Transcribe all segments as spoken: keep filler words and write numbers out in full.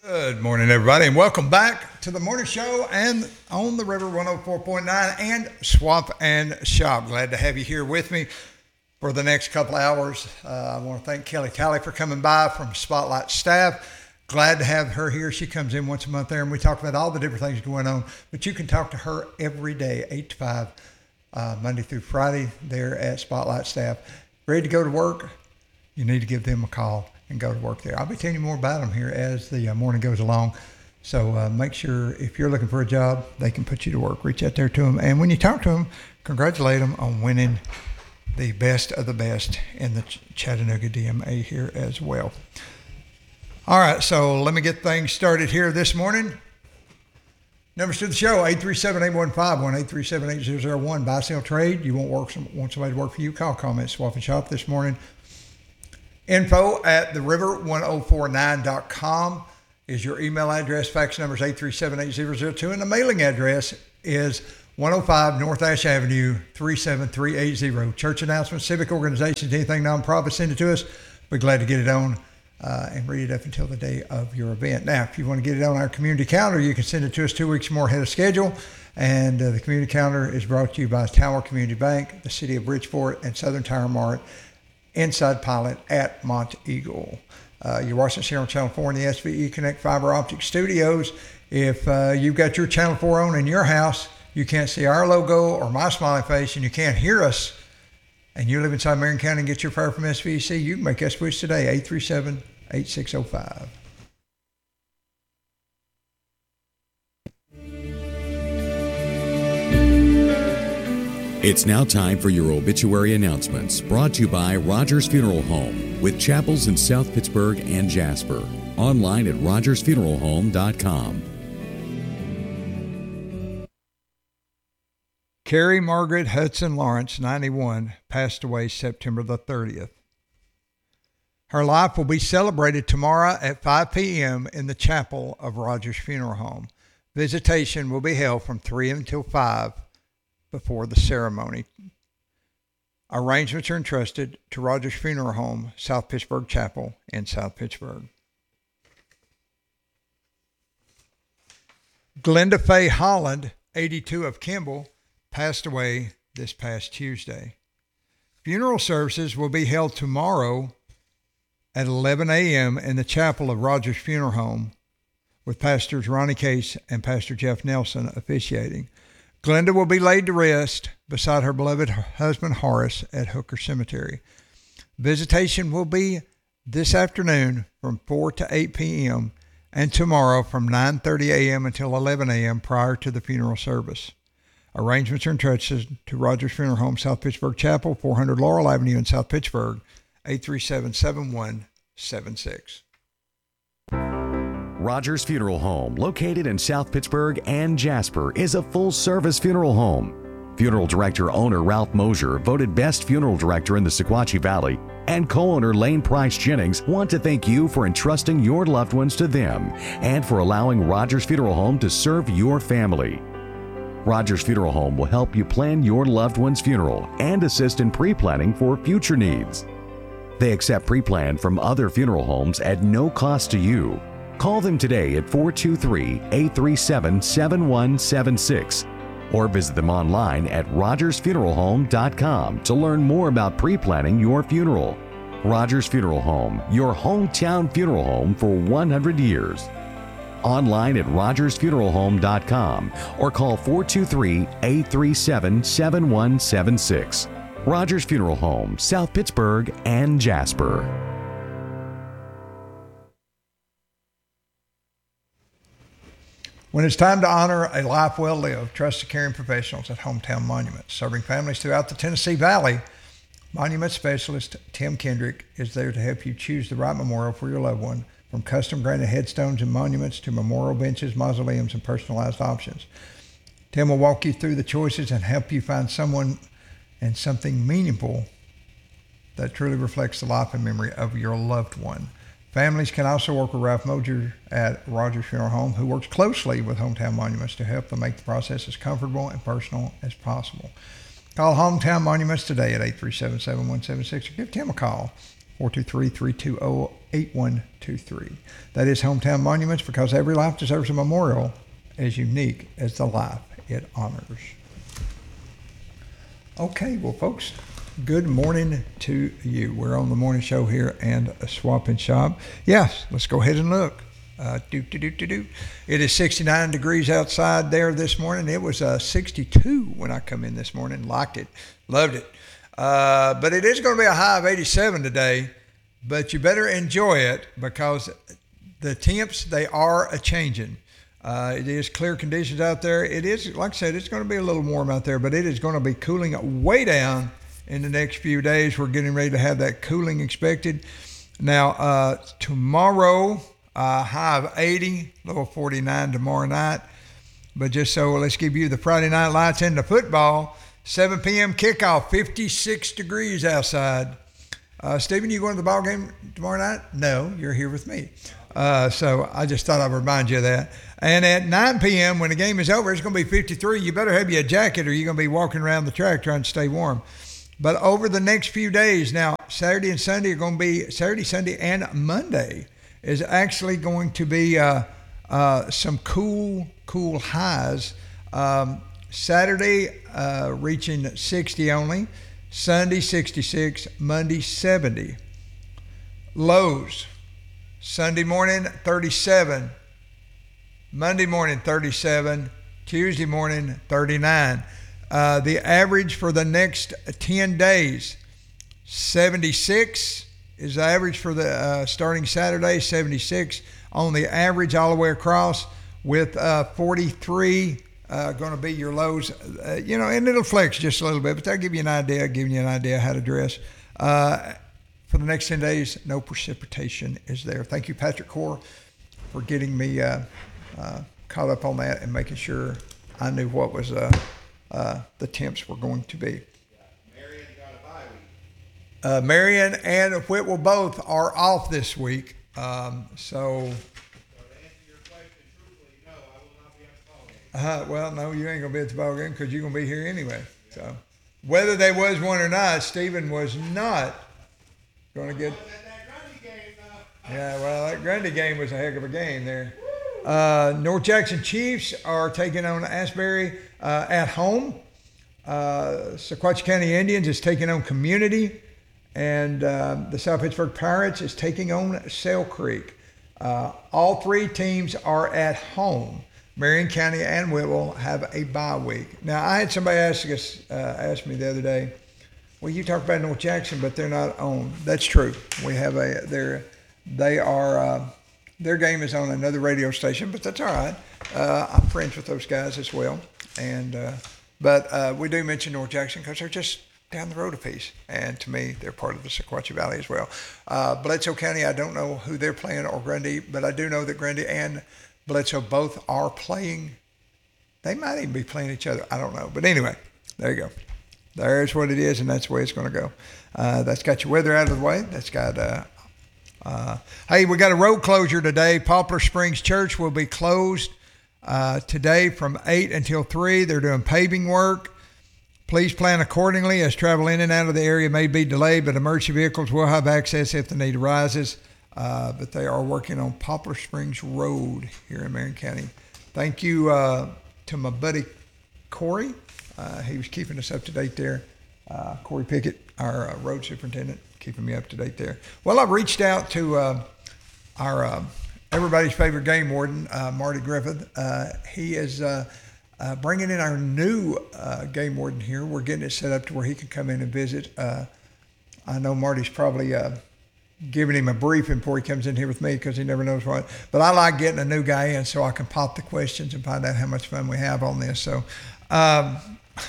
Good morning, everybody, and welcome back to the morning show and on the River one oh four point nine and Swap and Shop. Glad to have you here with me for the next couple of hours. Uh, I want to thank Kelly Talley for coming by from Spotlight staff. Glad to have her here. She comes in once a month there, and we talk about all the different things going on. But you can talk to her every day, eight to five, uh, Monday through Friday, there at Spotlight staff. Ready to go to work? You need to give them a call and go to work there. I'll be telling you more about them here as the uh, morning goes along. So uh, make sure if you're looking for a job, they can put you to work. Reach out there to them. And when you talk to them, congratulate them on winning the best of the best in the Ch- Chattanooga D M A here as well. All right, so let me get things started here this morning. Numbers to the show, eight three seven, eight one five, one eight three seven, eight zero zero one. Buy, sell, trade. You want work? Some, want somebody to work for you? Call, comment, swap, and shop this morning. Info at the river ten forty-nine dot com is your email address. Fax number is eight three seven, eight zero zero two. And the mailing address is one oh five North Ash Avenue, three seven three eight zero. Church announcements, civic organizations, anything nonprofit, send it to us. We're glad to get it on uh, and read it up until the day of your event. Now, if you want to get it on our community calendar, you can send it to us two weeks more ahead of schedule. And uh, the community calendar is brought to you by Tower Community Bank, the City of Bridgeport, and Southern Tire Mart. Inside Pilot at Mont Eagle. Uh, you're watching us here on Channel four in the S V E Connect Fiber Optic Studios. If uh, you've got your Channel four on in your house, you can't see our logo or my smiling face, and you can't hear us, and you live inside Marion County and get your power from S V E C, you can make that switch today, eight three seven, eight six zero five. It's now time for your obituary announcements, brought to you by Rogers Funeral Home, with chapels in South Pittsburgh and Jasper. Online at rogers funeral home dot com. Carrie Margaret Hudson Lawrence, ninety-one, passed away September the thirtieth. Her life will be celebrated tomorrow at five p.m. in the chapel of Rogers Funeral Home. Visitation will be held from three until five before the ceremony. Arrangements are entrusted to Rogers Funeral Home, South Pittsburgh Chapel in South Pittsburgh. Glenda Faye Holland, eighty-two, of Kimball, passed away this past Tuesday. Funeral services will be held tomorrow at eleven a.m. in the chapel of Rogers Funeral Home, with Pastors Ronnie Case and Pastor Jeff Nelson officiating. Glenda will be laid to rest beside her beloved husband Horace at Hooker Cemetery. Visitation will be this afternoon from four to eight p.m. and tomorrow from nine thirty a.m. until eleven a.m. prior to the funeral service. Arrangements are entrusted to Rogers Funeral Home, South Pittsburgh Chapel, four hundred Laurel Avenue in South Pittsburgh, eight three seven, seven one seven six. Rogers Funeral Home, located in South Pittsburgh and Jasper, is a full-service funeral home. Funeral director owner Ralph Mosier, voted best funeral director in the Sequatchie Valley, and co-owner Lane Price Jennings want to thank you for entrusting your loved ones to them and for allowing Rogers Funeral Home to serve your family. Rogers Funeral Home will help you plan your loved one's funeral and assist in pre-planning for future needs. They accept pre-plan from other funeral homes at no cost to you. Call them today at four two three, eight three seven, seven one seven six or visit them online at rogers funeral home dot com to learn more about pre-planning your funeral. Rogers Funeral Home, your hometown funeral home for one hundred years. Online at rogers funeral home dot com or call four two three, eight three seven, seven one seven six. Rogers Funeral Home, South Pittsburgh and Jasper. When it's time to honor a life well lived, trust the caring professionals at Hometown Monuments. Serving families throughout the Tennessee Valley, Monument Specialist Tim Kendrick is there to help you choose the right memorial for your loved one, from custom granite headstones and monuments to memorial benches, mausoleums, and personalized options. Tim will walk you through the choices and help you find someone and something meaningful that truly reflects the life and memory of your loved one. Families can also work with Ralph Mosier at Rogers Funeral Home, who works closely with Hometown Monuments to help them make the process as comfortable and personal as possible. Call Hometown Monuments today at eight three seven, seven one seven six or give Tim a call, four two three, three two zero, eight one two three. That is Hometown Monuments, because every life deserves a memorial as unique as the life it honors. Okay, well, folks, good morning to you. We're on the morning show here and Swap and Shop. Yes, let's go ahead and look. Uh, do, do, do, do, do. It is sixty-nine degrees outside there this morning. It was uh, sixty-two when I come in this morning. Liked it. Loved it. Uh, but it is going to be a high of eighty-seven today. But you better enjoy it, because the temps, they are a-changing. Uh, it is clear conditions out there. It is, like I said, it's going to be a little warm out there, but it is going to be cooling way down in the next few days. We're getting ready to have that cooling expected. Now, uh, tomorrow, uh, high of eighty, low of forty-nine tomorrow night. But just so let's give you the Friday night lights into football. seven p.m. kickoff, fifty-six degrees outside. Uh, Stephen, you going to the ball game tomorrow night? No, you're here with me. Uh, so I just thought I'd remind you of that. And at nine p.m. when the game is over, it's going to be fifty-three. You better have you a jacket, or you're going to be walking around the track trying to stay warm. But over the next few days, now Saturday and Sunday are going to be, Saturday, Sunday, and Monday is actually going to be uh, uh, some cool, cool highs. Um, Saturday uh, reaching sixty only. Sunday sixty-six, Monday seventy. Lows, Sunday morning thirty-seven, Monday morning thirty-seven, Tuesday morning thirty-nine. Uh, the average for the next ten days, seventy-six is the average for the uh, starting Saturday, seventy-six on the average all the way across, with uh, forty-three Uh, going to be your lows, uh, you know, and it'll flex just a little bit, but that'll give you an idea, giving you an idea how to dress. Uh, for the next ten days, no precipitation is there. Thank you, Patrick Core, for getting me uh, uh, caught up on that and making sure I knew what was uh, uh, the temps were going to be. Marion got a bye week. Uh, Marion and Whitwell both are off this week, um, so... Uh, well, no, you ain't going to be at the ball game, because you're going to be here anyway. So, whether there was one or not, Stephen was not going to get. Yeah, well, that Grundy game was a heck of a game there. Uh, North Jackson Chiefs are taking on Asbury uh, at home. Uh, Sequatchie County Indians is taking on Community, and uh, the South Pittsburgh Pirates is taking on Sail Creek. Uh, all three teams are at home. Marion County and Whitwell have a bye week. Now, I had somebody ask us, uh, ask me the other day, well, you talk about North Jackson, but they're not on. That's true. We have a, they're, they are, uh, their game is on another radio station, but that's all right. Uh, I'm friends with those guys as well. And, uh, but uh, we do mention North Jackson because they're just down the road a piece. And to me, they're part of the Sequatchie Valley as well. Uh, Bledsoe County, I don't know who they're playing, or Grundy, but I do know that Grundy and Bledsoe both are playing. They might even be playing each other. I don't know. But anyway, there you go. There's what it is, and that's the way it's going to go. Uh, that's got your weather out of the way. That's got, uh, uh, hey, we got a road closure today. Poplar Springs Church will be closed uh, today from eight until three. They're doing paving work. Please plan accordingly, as travel in and out of the area may be delayed, but emergency vehicles will have access if the need arises. Uh, but they are working on Poplar Springs Road here in Marion County. Thank you uh, to my buddy Corey. Uh, he was keeping us up to date there. Uh, Corey Pickett, our uh, road superintendent, keeping me up to date there. Well, I've reached out to uh, our uh, everybody's favorite game warden, uh, Marty Griffith. Uh, he is uh, uh, bringing in our new uh, game warden here. We're getting it set up to where he can come in and visit. Uh, I know Marty's probably... Uh, giving him a briefing before he comes in here with me, because he never knows what. But I like getting a new guy in so I can pop the questions and find out how much fun we have on this. So um,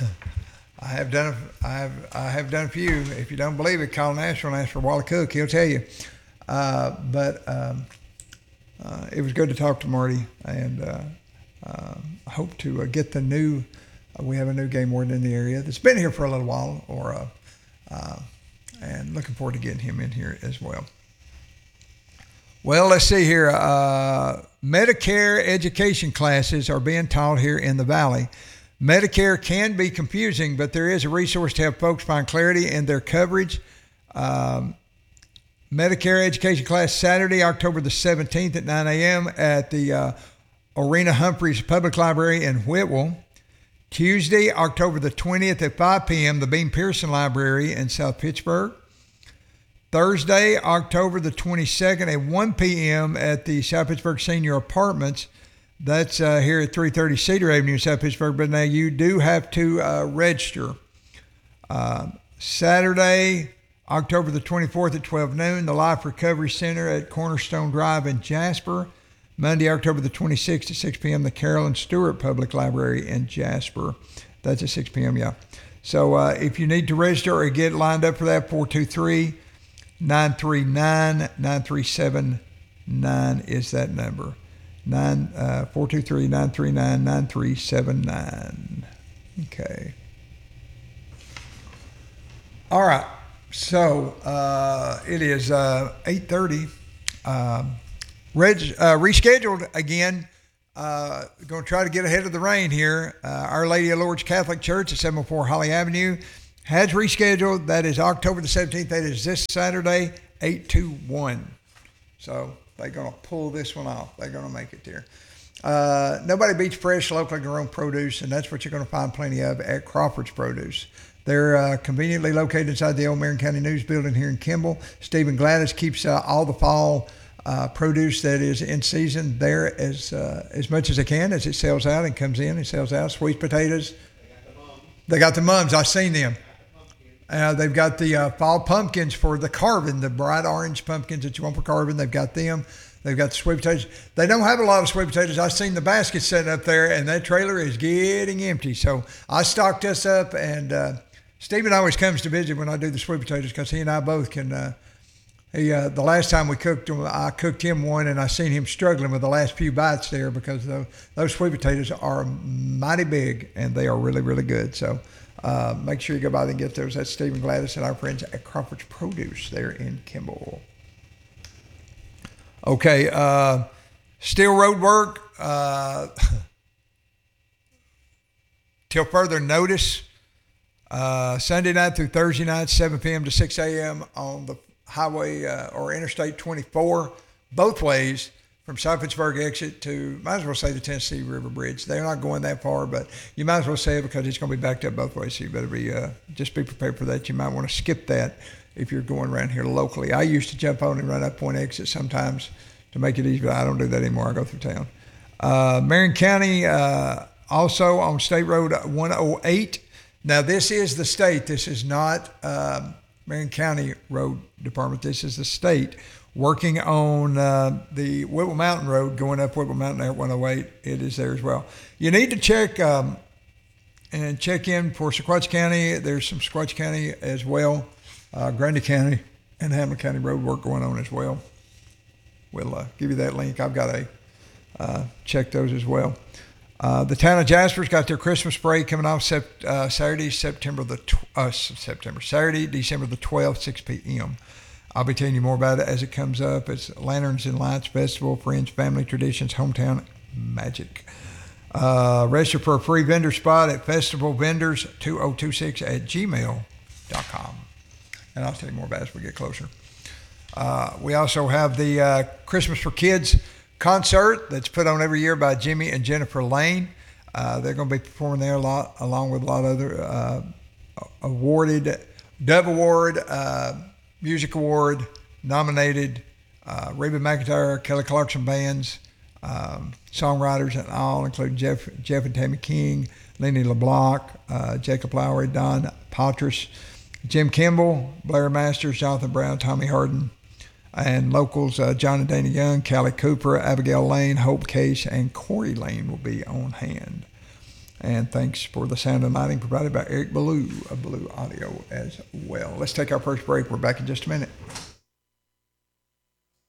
I have done I have I have done a few. If you don't believe it, call Nashville and ask for Wally Cook. He'll tell you. Uh, but um, uh, it was good to talk to Marty, and uh, uh, I hope to uh, get the new. Uh, we have a new game warden in the area that's been here for a little while, or. Uh, uh, And looking forward to getting him in here as well. Well, let's see here. Uh, Medicare education classes are being taught here in the Valley. Medicare can be confusing, but there is a resource to help folks find clarity in their coverage. Um, Medicare education class Saturday, October the seventeenth at nine a.m. at the uh, Orena Humphreys Public Library in Whitwell. Tuesday, October the twentieth at five p.m., the Beam Pearson Library in South Pittsburg. Thursday, October the twenty-second at one p.m. at the South Pittsburg Senior Apartments. That's uh, here at three thirty Cedar Avenue, South Pittsburg. But now you do have to uh, register. Uh, Saturday, October the twenty-fourth at twelve noon, the Life Recovery Center at Cornerstone Drive in Jasper. Monday, October the twenty-sixth at six p.m., the Carolyn Stewart Public Library in Jasper. That's at six p.m., yeah. So uh, if you need to register or get lined up for that, four two three, nine three nine, nine three seven nine is that number. Nine, uh, four two three, nine three nine, nine three seven nine. Okay. All right. So uh, it is uh, eight thirty. Um, reg- uh, rescheduled again. Uh, going to try to get ahead of the rain here. Uh, Our Lady of Lourdes Catholic Church at seven oh four Holly Avenue has rescheduled. That is October the seventeenth. That is this Saturday, eight to one. So they're going to pull this one off. They're going to make it there. Uh, nobody beats fresh, locally grown produce, and that's what you're going to find plenty of at Crawford's Produce. They're uh, conveniently located inside the old Marion County News building here in Kimball. Stephen Gladys keeps uh, all the fall uh, produce that is in season there as uh, as much as they can as it sells out and comes in and sells out. Sweet potatoes. They got the mums. I've seen them. Uh, they've got the uh, fall pumpkins for the carving, the bright orange pumpkins that you want for carving. They've got them. They've got the sweet potatoes. They don't have a lot of sweet potatoes. I've seen the baskets sitting up there, and that trailer is getting empty. So I stocked us up, and uh, Stephen always comes to visit when I do the sweet potatoes because he and I both can. Uh, he uh, the last time we cooked them, I cooked him one, and I seen him struggling with the last few bites there because those, those sweet potatoes are mighty big, and they are really, really good. So uh, make sure you go by there and get those. That's Stephen Gladys and our friends at Crawford's Produce there in Kimball. Okay, uh, still road work uh, till further notice. Uh, Sunday night through Thursday night, seven p.m. to six a.m. on the highway uh, or Interstate twenty-four, both ways from South Pittsburg exit to, might as well say the Tennessee River Bridge. They're not going that far, but you might as well say it because it's going to be backed up both ways. So you better be uh, just be prepared for that. You might want to skip that if you're going around here locally. I used to jump on and run up one exit sometimes to make it easy, but I don't do that anymore. I go through town. Uh, Marion County, uh, also on State Road one oh eight. Now, this is the state. This is not uh, Marion County Road Department. This is the state working on uh, the Whipple Mountain Road, going up Whipple Mountain there at one oh eight. It is there as well. You need to check um, and check in for Sequatchie County. There's some Sequatchie County as well, uh, Grundy County and Hamlin County road work going on as well. We'll uh, give you that link. I've got to uh, check those as well. Uh, the town of Jasper's got their Christmas parade coming off sept, uh, Saturday, September the tw- uh, September Saturday, December the twelfth, six p.m. I'll be telling you more about it as it comes up. It's Lanterns and Lights Festival, Friends, Family Traditions, Hometown Magic. Uh, register for a free vendor spot at festival vendors two oh two six at gmail dot com. And I'll tell you more about it as we get closer. Uh, we also have the uh, Christmas for Kids concert that's put on every year by Jimmy and Jennifer Lane. Uh, they're going to be performing there a lot, along with a lot of other uh, awarded, Dove Award, uh, Music Award, nominated uh, Reba McEntire, Kelly Clarkson bands, um, songwriters and all, including Jeff, Jeff and Tammy King, Lenny LeBlanc, uh, Jacob Lowry, Don Patras, Jim Kimball, Blair Masters, Jonathan Brown, Tommy Harden, and locals, uh, John and Dana Young, Callie Cooper, Abigail Lane, Hope Case, and Corey Lane will be on hand. And thanks for the sound and lighting provided by Eric Ballou of Ballou Audio as well. Let's take our first break. We're back in just a minute.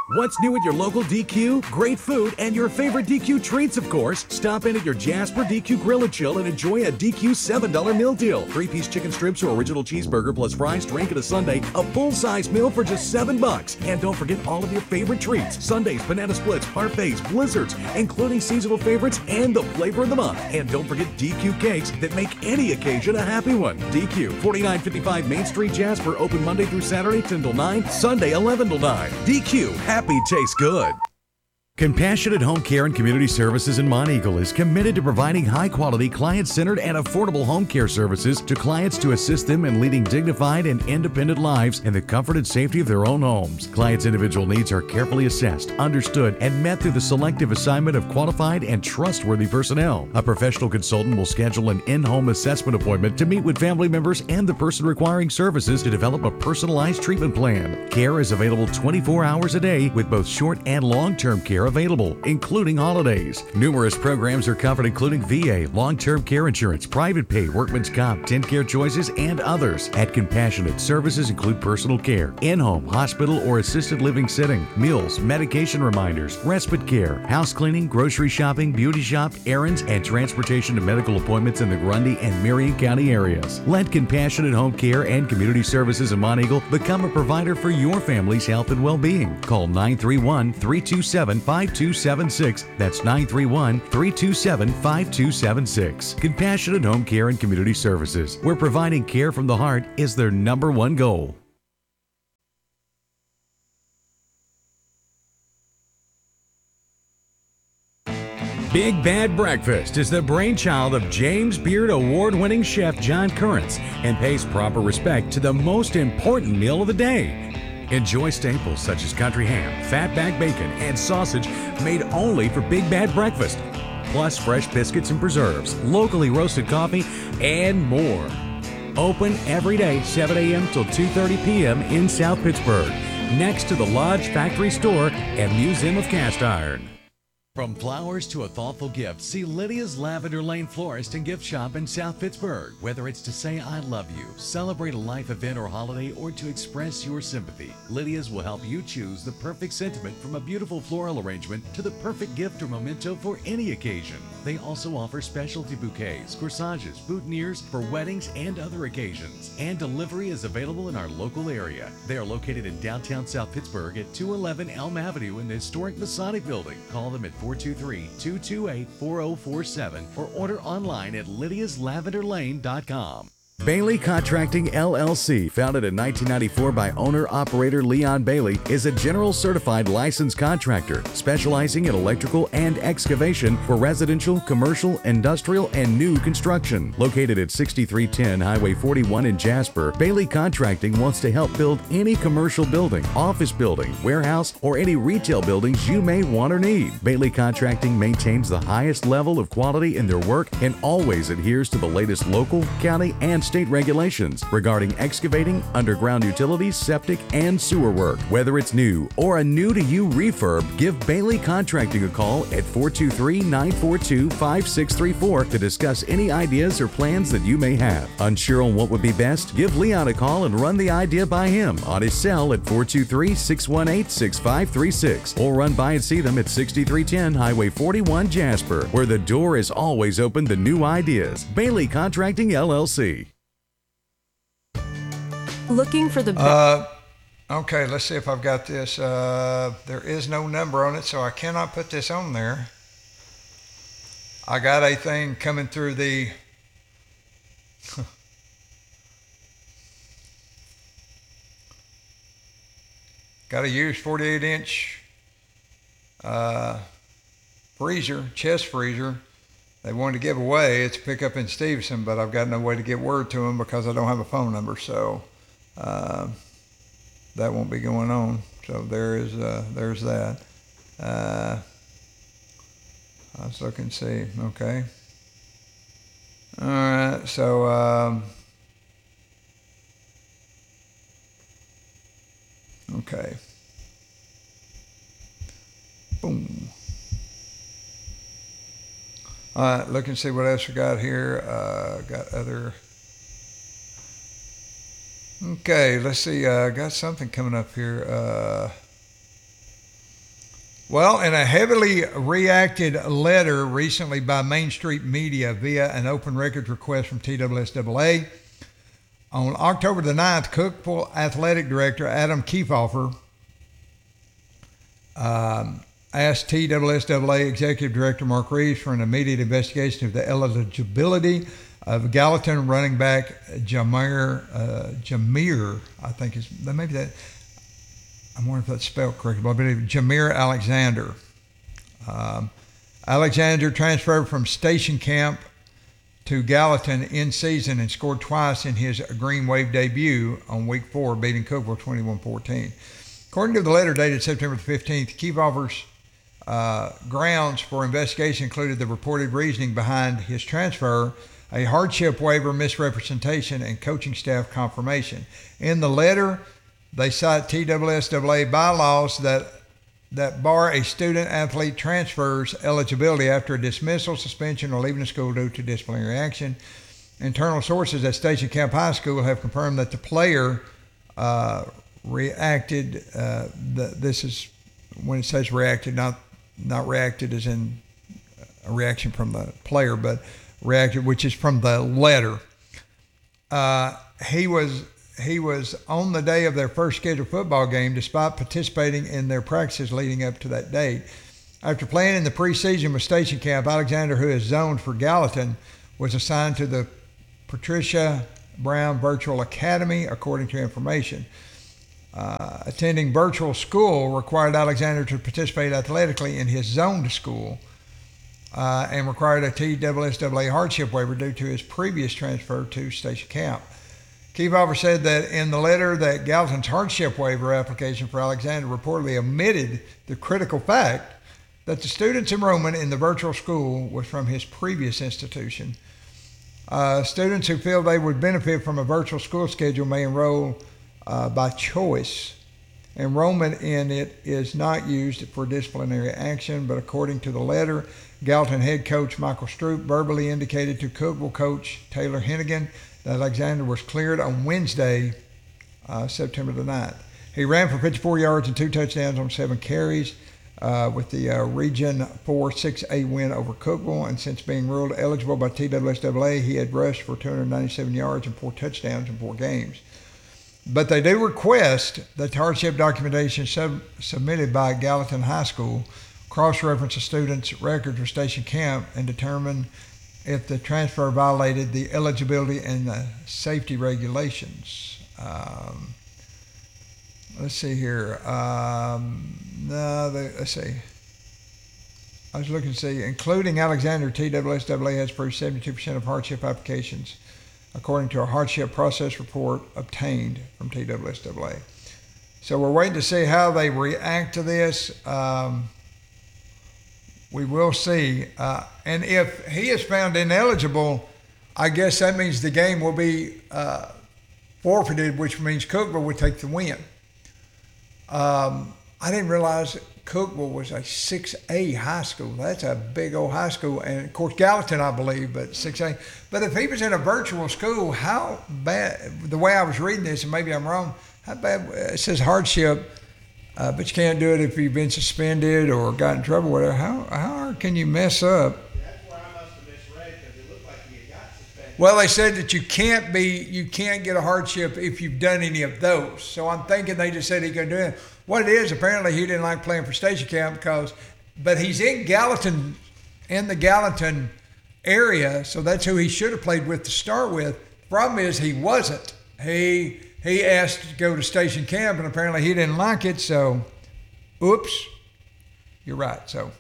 What's new at your local D Q? Great food and your favorite D Q treats, of course. Stop in at your Jasper D Q Grill and Chill and enjoy a D Q seven dollar meal deal. Three-piece chicken strips or original cheeseburger plus fries, drink, and a sundae. A full-size meal for just seven bucks. And don't forget all of your favorite treats. Sundaes, banana splits, parfaits, blizzards, including seasonal favorites and the flavor of the month. And don't forget D Q cakes that make any occasion a happy one. D Q, forty-nine fifty-five Main Street, Jasper, open Monday through Saturday, ten till nine, Sunday, eleven till nine. D Q, happy tastes good. Compassionate Home Care and Community Services in Monteagle is committed to providing high-quality, client-centered, and affordable home care services to clients to assist them in leading dignified and independent lives in the comfort and safety of their own homes. Clients' individual needs are carefully assessed, understood, and met through the selective assignment of qualified and trustworthy personnel. A professional consultant will schedule an in-home assessment appointment to meet with family members and the person requiring services to develop a personalized treatment plan. Care is available twenty-four hours a day with both short and long-term care available, including holidays. Numerous programs are covered, including V A, long-term care insurance, private pay, workman's comp, TennCare choices, and others. At Compassionate, services include personal care, in-home, hospital, or assisted living setting, meals, medication reminders, respite care, house cleaning, grocery shopping, beauty shop, errands, and transportation to medical appointments in the Grundy and Marion County areas. Let Compassionate Home Care and Community Services in Monteagle become a provider for your family's health and well-being. Call nine three one, three two seven, five two seven six. That's nine three one, three two seven, five two seven six. Compassionate Home Care and Community Services, where providing care from the heart is their number one goal. Big Bad Breakfast is the brainchild of James Beard Award-winning chef John Currents and pays proper respect to the most important meal of the day. Enjoy staples such as country ham, fatback bacon, and sausage made only for Big Bad Breakfast, plus fresh biscuits and preserves, locally roasted coffee, and more. Open every day, seven a.m. till two thirty p.m. in South Pittsburgh, next to the Lodge Factory Store and Museum of Cast Iron. From flowers to a thoughtful gift, see Lydia's Lavender Lane Florist and Gift Shop in South Pittsburgh. Whether it's to say I love you, celebrate a life event or holiday, or to express your sympathy, Lydia's will help you choose the perfect sentiment, from a beautiful floral arrangement to the perfect gift or memento for any occasion. They also offer specialty bouquets, corsages, boutonnieres for weddings and other occasions. And delivery is available in our local area. They are located in downtown South Pittsburgh at two eleven Elm Avenue in the historic Masonic Building. Call them at four two three, two two eight, four oh four seven or order online at lydias lavender lane dot com. Bailey Contracting L L C, founded in nineteen ninety-four by owner-operator Leon Bailey, is a general certified licensed contractor specializing in electrical and excavation for residential, commercial, industrial, and new construction. Located at sixty-three ten Highway forty-one in Jasper, Bailey Contracting wants to help build any commercial building, office building, warehouse, or any retail buildings you may want or need. Bailey Contracting maintains the highest level of quality in their work and always adheres to the latest local, county, and state regulations regarding excavating, underground utilities, septic, and sewer work. Whether it's new or a new-to-you refurb, give Bailey Contracting a call at four two three, nine four two, five six three four to discuss any ideas or plans that you may have. Unsure on what would be best? Give Leon a call and run the idea by him on his cell at four two three, six one eight, six five three six, or run by and see them at sixty-three ten Highway forty-one, Jasper, where the door is always open to new ideas. Bailey Contracting L L C. Looking for the best. Uh, okay, let's see if I've got this. Uh, there is no number on it, so I cannot put this on there. I got a thing coming through the got a used forty-eight inch uh, freezer, chest freezer. They wanted to give away. It's a pickup in Stevenson, but I've got no way to get word to them because I don't have a phone number. So uh, that won't be going on. So there is uh, there's that. Uh, I was looking to see. Okay. All right. So. Um, okay. Boom. All right, look and see what else we got here. Uh, got other. Okay, let's see. Uh, got something coming up here. Uh, Well, in a heavily reacted letter recently by Main Street Media via an open records request from T S S A A, on October the ninth, Cookeville Athletic Director Adam Kefauver um, asked T S S A A Executive Director Mark Reeves for an immediate investigation of the eligibility of Gallatin running back Jamir, uh, Jamir, I think is, maybe that, I'm wondering if that's spelled correctly, but I believe Jamir Alexander. Um, Alexander transferred from Station Camp to Gallatin in season and scored twice in his Green Wave debut on week four, beating Cookeville twenty-one fourteen. According to the letter dated September the fifteenth, Kefauver's uh, grounds for investigation included the reported reasoning behind his transfer, a hardship waiver misrepresentation, and coaching staff confirmation. In the letter, they cite T S S A A bylaws that that bar a student athlete transfer's eligibility after a dismissal, suspension, or leaving the school due to disciplinary action. Internal sources at Station Camp High School have confirmed that the player uh, reacted. Uh, the, this is when it says reacted, not not reacted as in a reaction from the player, but reacted, which is from the letter. Uh, he was. He was on the day of their first scheduled football game despite participating in their practices leading up to that date. After playing in the preseason with Station Camp, Alexander, who is zoned for Gallatin, was assigned to the Patricia Brown Virtual Academy, according to information. Uh, attending virtual school required Alexander to participate athletically in his zoned school uh, and required a T S S A A hardship waiver due to his previous transfer to Station Camp. Kefauver said that in the letter that Gallatin's hardship waiver application for Alexander reportedly omitted the critical fact that the student's enrollment in the virtual school was from his previous institution. Uh, students who feel they would benefit from a virtual school schedule may enroll uh, by choice. Enrollment in it is not used for disciplinary action, but according to the letter, Gallatin head coach Michael Stroop verbally indicated to Cookeville coach Taylor Hennigan that Alexander was cleared on Wednesday, uh, September the ninth. He ran for fifty-four yards and two touchdowns on seven carries uh, with the uh, Region four six A win over Cookeville, and since being ruled eligible by T S S A A, he had rushed for two hundred ninety-seven yards and four touchdowns in four games. But they do request that the hardship documentation sub- submitted by Gallatin High School cross-reference a student's record for Station Camp and determine if the transfer violated the eligibility and the safety regulations. Um, let's see here. Um, no, they, let's see. I was looking to see, including Alexander, T S S A A has approved seventy-two percent of hardship applications, according to a hardship process report obtained from T S S A A. So we're waiting to see how they react to this. Um, We will see. Uh, and if he is found ineligible, I guess that means the game will be uh, forfeited, which means Cookeville would take the win. Um, I didn't realize Cookeville was a six A high school. That's a big old high school. And, of course, Gallatin, I believe, but six A. But if he was in a virtual school, how bad, the way I was reading this, and maybe I'm wrong, how bad, it says hardship, Uh, but you can't do it if you've been suspended or got in trouble, whatever. How how can you mess up? That's where I must have misread, because it looked like he had got suspended. Well, they said that you can't be, you can't get a hardship if you've done any of those. So I'm thinking they just said he could do it. What it is, apparently he didn't like playing for Station Camp because, but he's in Gallatin, in the Gallatin area, so that's who he should have played with to start with. Problem is he wasn't. He he asked to go to Station Camp, and apparently he didn't like it. So, oops, you're right. So,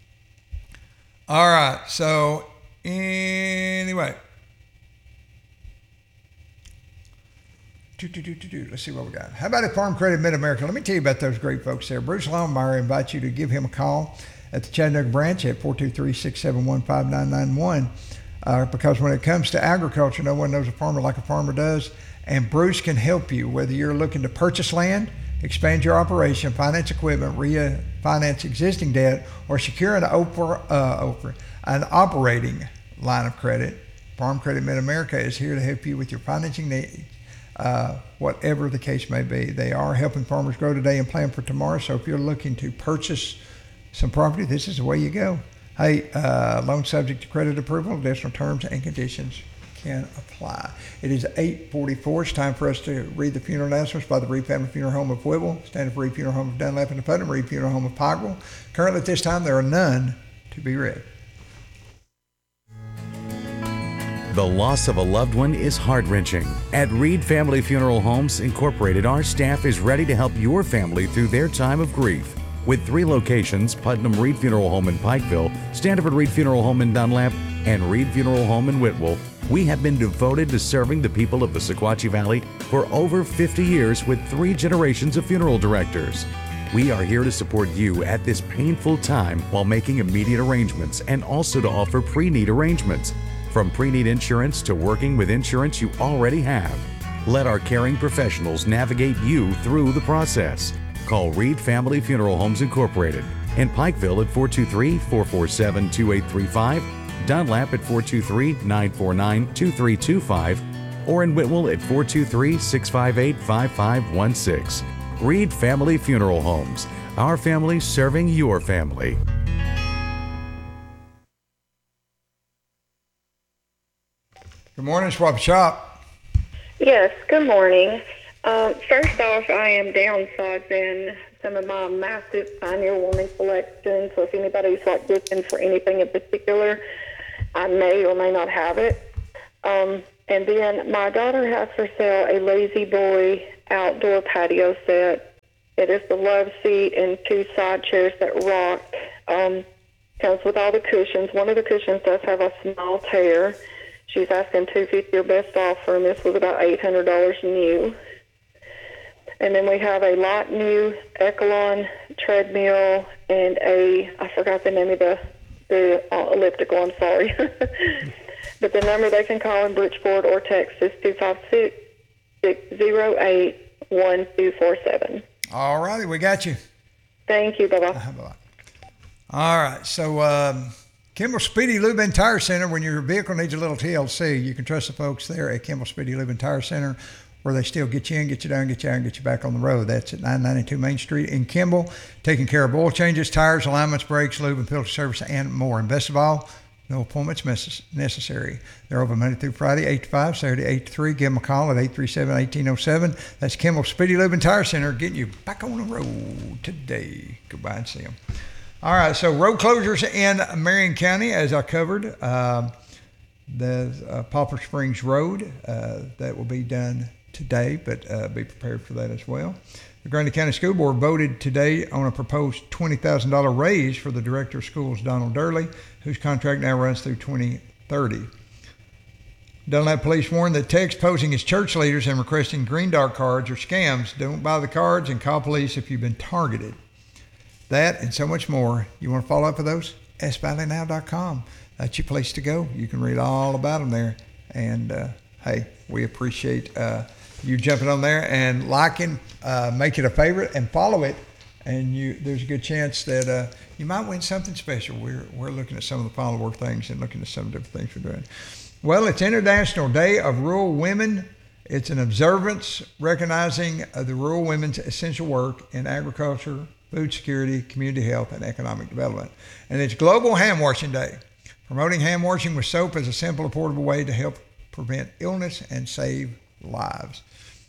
all right. So anyway. Let's see what we got. How about at Farm Credit Mid-America? Let me tell you about those great folks there. Bruce Longmire invites you to give him a call at the Chattanooga branch at four two three, six seven one, five nine nine one uh, because when it comes to agriculture, no one knows a farmer like a farmer does, and Bruce can help you whether you're looking to purchase land, expand your operation, finance equipment, refinance existing debt, or secure an, over, uh, over, an operating line of credit. Farm Credit Mid-America is here to help you with your financing needs. Uh, whatever the case may be. They are helping farmers grow today and plan for tomorrow. So if you're looking to purchase some property, this is the way you go. Hey, uh, loan subject to credit approval, additional terms and conditions can apply. It is eight forty-four. It's time for us to read the funeral announcements by the Reed Family Funeral Home of Whitwell, Standard Reed Funeral Home of Dunlap and Putnam, Reed Funeral Home of Pikeville. Currently at this time, there are none to be read. The loss of a loved one is heart-wrenching. At Reed Family Funeral Homes Incorporated, our staff is ready to help your family through their time of grief. With three locations, Putnam Reed Funeral Home in Pikeville, Standard Reed Funeral Home in Dunlap, and Reed Funeral Home in Whitwell, we have been devoted to serving the people of the Sequatchie Valley for over fifty years with three generations of funeral directors. We are here to support you at this painful time while making immediate arrangements and also to offer pre-need arrangements. From pre-need insurance to working with insurance you already have. Let our caring professionals navigate you through the process. Call Reed Family Funeral Homes Incorporated in Pikeville at four two three, four four seven, two eight three five, Dunlap at four two three, nine four nine, two three two five, or in Whitwell at four two three, six five eight, five five one six. Reed Family Funeral Homes. Our family serving your family. Good morning, Swap Shop. Yes, good morning. Um, first off, I am downsizing some of my massive Pioneer Woman collection, so if anybody's like looking for anything in particular, I may or may not have it. Um, and then my daughter has for sale a Lazy Boy outdoor patio set. It is the love seat and two side chairs that rock. Um, comes with all the cushions. One of the cushions does have a small tear. She's asking two hundred fifty dollars or best offer, and this was about eight hundred dollars new. And then we have a lot new Echelon treadmill and a, I forgot the name of the, the uh, elliptical, I'm sorry. But the number they can call in Bridgeport or text is two five six, six zero eight, one two four seven. All righty, we got you. Thank you, bye-bye. Uh, bye-bye. All right, so um, Kimball Speedy Lube and Tire Center, when your vehicle needs a little T L C, you can trust the folks there at Kimball Speedy Lube and Tire Center, where they still get you in, get you down, get you out, and get you back on the road. That's at nine ninety-two Main Street in Kimball, taking care of oil changes, tires, alignments, brakes, lube, and filter service, and more. And best of all, no appointments necessary. They're open Monday through Friday, eight to five, Saturday, eight to three. Give them a call at eight three seven, one eight zero seven. That's Kimball Speedy Lube and Tire Center, getting you back on the road today. Goodbye and see them. All right, so road closures in Marion County, as I covered. Uh, the uh, Poplar Springs Road, uh, that will be done today, but uh, be prepared for that as well. The Grundy County School Board voted today on a proposed twenty thousand dollars raise for the Director of Schools, Donald Durley, whose contract now runs through twenty thirty. Dunlap Police warned that texts posing as church leaders and requesting green dart cards are scams. Don't buy the cards and call police if you've been targeted. That and so much more. You want to follow up with those? S Valley Now dot com. That's your place to go. You can read all about them there. And uh, hey, we appreciate uh, you jumping on there and liking, uh, make it a favorite, and follow it. And you, there's a good chance that uh, you might win something special. We're we're looking at some of the follower things and looking at some of the different things we're doing. Well, it's International Day of Rural Women. It's an observance recognizing uh, the rural women's essential work in agriculture, food security, community health, and economic development. And it's Global Hand Washing Day, promoting hand washing with soap as a simple, affordable way to help prevent illness and save lives.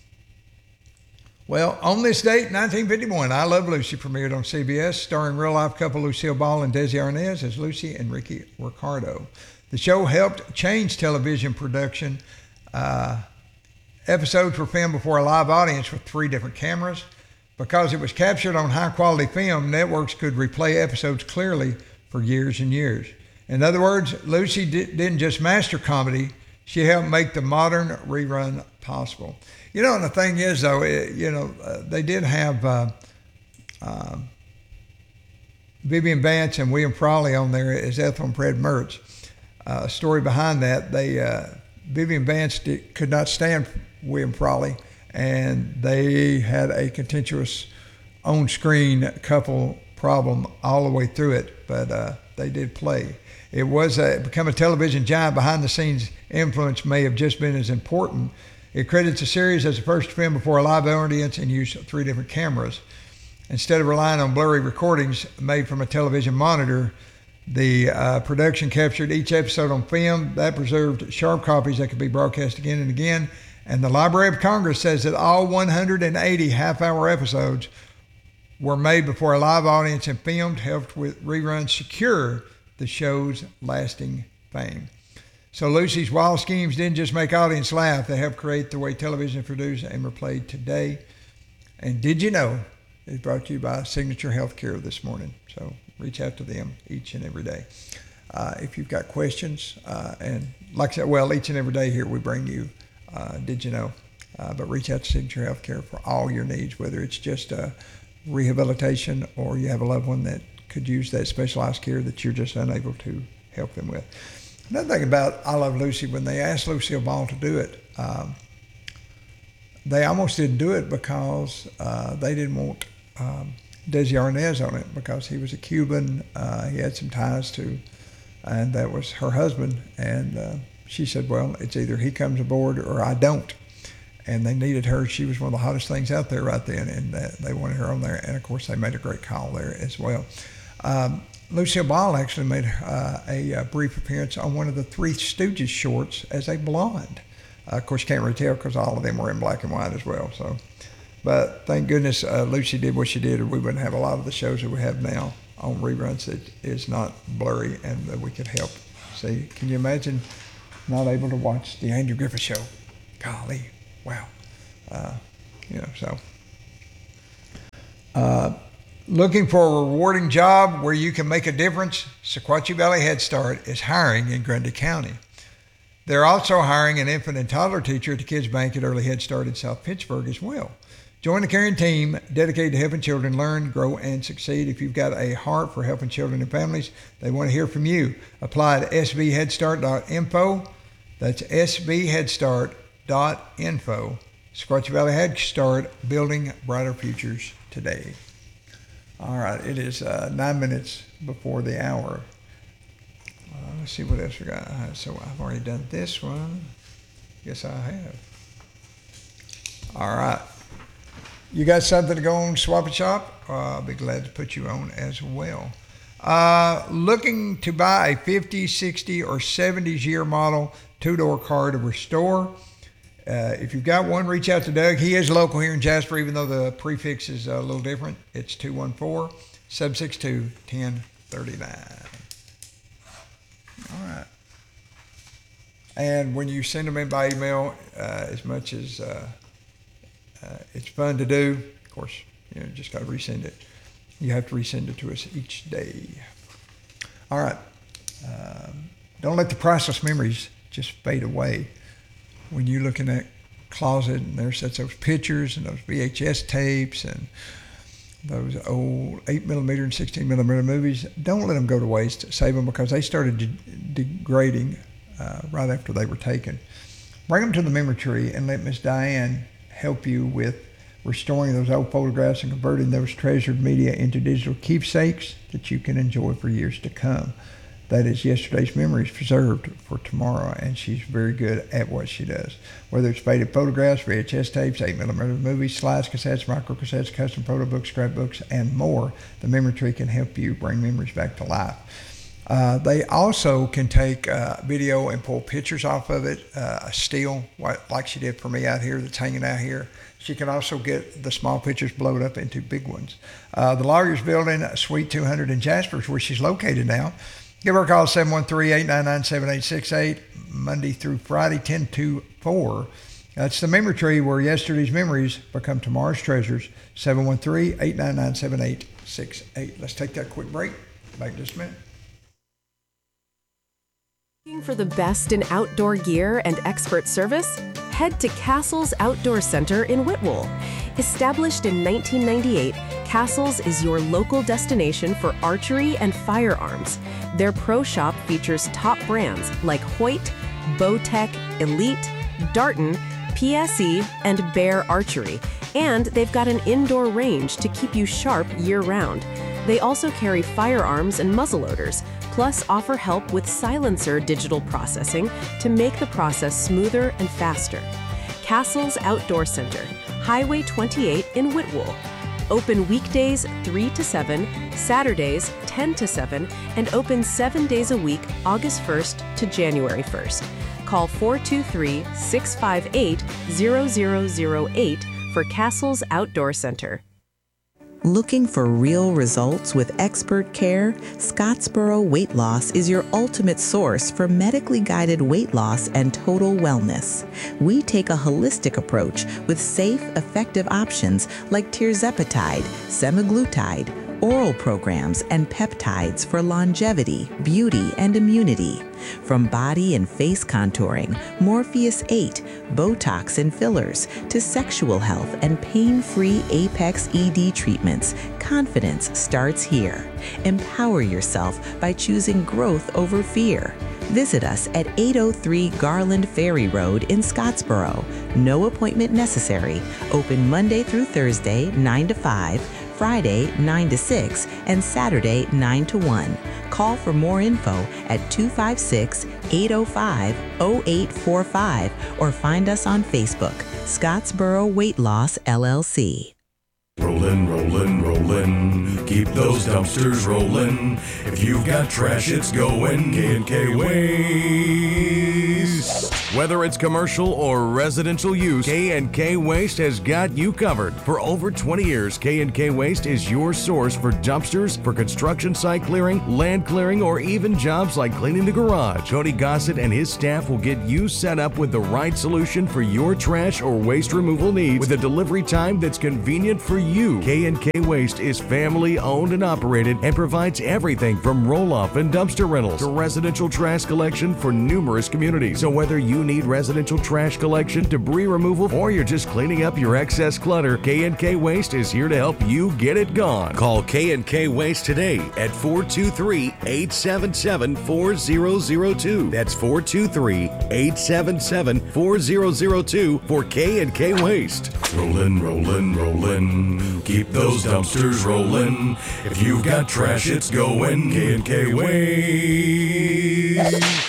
Well, on this date, nineteen fifty-one, I Love Lucy premiered on C B S, starring real-life couple Lucille Ball and Desi Arnaz as Lucy and Ricky Ricardo. The show helped change television production. Uh, episodes were filmed before a live audience with three different cameras. Because it was captured on high-quality film, networks could replay episodes clearly for years and years. In other words, Lucy di- didn't just master comedy, she helped make the modern rerun possible. You know, and the thing is, though, it, you know, uh, they did have uh, uh, Vivian Vance and William Frawley on there as Ethel and Fred Mertz. Uh, story behind that, they uh, Vivian Vance did, could not stand William Frawley, and they had a contentious on-screen couple problem all the way through it, but uh, they did play. It was a, become a television giant. Behind-the-scenes influence may have just been as important. It credits the series as the first film before a live audience and used three different cameras. Instead of relying on blurry recordings made from a television monitor, the uh, production captured each episode on film. That preserved sharp copies that could be broadcast again and again. And the Library of Congress says that all one hundred eighty half-hour episodes were made before a live audience and filmed, helped with reruns secure the show's lasting fame. So Lucy's wild schemes didn't just make audience laugh, they helped create the way television is produced and replayed today. And did you know it's brought to you by Signature Healthcare this morning. So reach out to them each and every day. Uh, if you've got questions, uh, and like I said, well, each and every day here we bring you, uh, did you know? Uh, but reach out to Signature Healthcare for all your needs, whether it's just uh, rehabilitation or you have a loved one that could use that specialized care that you're just unable to help them with. Another thing about I Love Lucy, when they asked Lucille Ball to do it, um, they almost didn't do it because uh, they didn't want um, Desi Arnaz on it because he was a Cuban. Uh, he had some ties to, and that was her husband. And uh, she said, well, it's either he comes aboard or I don't. And they needed her. She was one of the hottest things out there right then, and uh, they wanted her on there. And of course, they made a great call there as well. Um, Lucille Ball actually made uh, a, a brief appearance on one of the Three Stooges shorts as a blonde. Uh, of course, you can't really tell because all of them were in black and white as well. So, but thank goodness uh, Lucy did what she did, or we wouldn't have a lot of the shows that we have now on reruns that is not blurry and that we could help see. Can you imagine not able to watch the Andrew Griffith Show? Golly, wow. Uh, you know, so. Uh, Looking for a rewarding job where you can make a difference? Sequatchie Valley Head Start is hiring in Grundy County. They're also hiring an infant and toddler teacher at the Kids Bank at Early Head Start in South Pittsburgh as well. Join the caring team dedicated to helping children learn, grow, and succeed. If you've got a heart for helping children and families, they want to hear from you. Apply at s b head start dot info. That's s b head start dot info. Sequatchie Valley Head Start, building brighter futures today. All right, it is uh, nine minutes before the hour. Uh, let's see what else we got. Uh, so I've already done this one. Yes, I have. All right. You got something to go on Swap and Shop? Uh, I'll be glad to put you on as well. Uh, looking to buy a fifty, sixty, or seventies year model two-door car to restore? Uh, if you've got one, reach out to Doug. He is local here in Jasper, even though the prefix is a little different. It's two one four, seven six two, one oh three nine. All right. And when you send them in by email, uh, as much as uh, uh, it's fun to do, of course, you know, just got to resend it. You have to resend it to us each day. All right. Um, don't let the priceless memories just fade away. When you look in that closet and there's those pictures and those V H S tapes and those old eight millimeter and sixteen millimeter movies, don't let them go to waste. Save them because they started de- degrading uh, right after they were taken. Bring them to the memory tree and let Miss Diane help you with restoring those old photographs and converting those treasured media into digital keepsakes that you can enjoy for years to come. That is yesterday's memories preserved for tomorrow, and she's very good at what she does. Whether it's faded photographs, V H S tapes, eight millimeter movies, slides, cassettes, micro cassettes, custom photo books, scrapbooks, and more, the memory tree can help you bring memories back to life. Uh, they also can take uh, video and pull pictures off of it, uh, a still, like she did for me out here that's hanging out here. She can also get the small pictures blown up into big ones. Uh, the Lawyers Building, Suite two hundred in Jasper is where she's located now. Give her a call, seven one three, eight nine nine, seven eight six eight, Monday through Friday, ten to four. That's the memory tree where yesterday's memories become tomorrow's treasures, seven one three, eight nine nine, seven eight six eight. Let's take that quick break. Back in just a minute. Looking for the best in outdoor gear and expert service? Head to Castles Outdoor Center in Whitwell. Established in nineteen ninety-eight, Castles is your local destination for archery and firearms. Their pro shop features top brands like Hoyt, Bowtech, Elite, Darton, P S E, and Bear Archery. And they've got an indoor range to keep you sharp year-round. They also carry firearms and muzzleloaders, plus offer help with silencer digital processing to make the process smoother and faster. Castles Outdoor Center, Highway twenty-eight in Whitwell. Open weekdays three to seven, Saturdays ten to seven, and open seven days a week, August first to January first. Call four two three, six five eight, zero zero zero eight for Castles Outdoor Center. Looking for real results with expert care? Scottsboro Weight Loss is your ultimate source for medically guided weight loss and total wellness. We take a holistic approach with safe, effective options like tirzepatide, semaglutide, oral programs, and peptides for longevity, beauty, and immunity. From body and face contouring, Morpheus eight, Botox and fillers, to sexual health and pain-free Apex E D treatments, confidence starts here. Empower yourself by choosing growth over fear. Visit us at eight oh three Garland Ferry Road in Scottsboro. No appointment necessary. Open Monday through Thursday, nine to five, Friday, nine to six, and Saturday, nine to one. Call for more info at two five six, eight oh five, oh eight four five or find us on Facebook, Scottsboro Weight Loss, L L C. Rollin', rollin', rollin', keep those dumpsters rollin'. If you've got trash, it's going K and K Waste. Whether it's commercial or residential use, K and K Waste has got you covered. For over twenty years, K and K Waste is your source for dumpsters, for construction site clearing, land clearing, or even jobs like cleaning the garage. Cody Gossett and his staff will get you set up with the right solution for your trash or waste removal needs with a delivery time that's convenient for you. K and K Waste is family owned and operated and provides everything from roll-off and dumpster rentals to residential trash collection for numerous communities. So whether you need residential trash collection, debris removal, or you're just cleaning up your excess clutter, K and K Waste is here to help you get it gone. Call K and K Waste today at four two three, eight seven seven, four zero zero two. That's four two three, eight seven seven, four zero zero two for K and K Waste. Rollin', rollin', rollin', keep those dumpsters rollin'. If you've got trash, it's going K and K Waste.